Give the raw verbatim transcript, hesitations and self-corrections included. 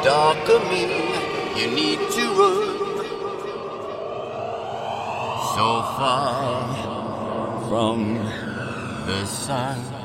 dark of me, you need to run. So far from the sun.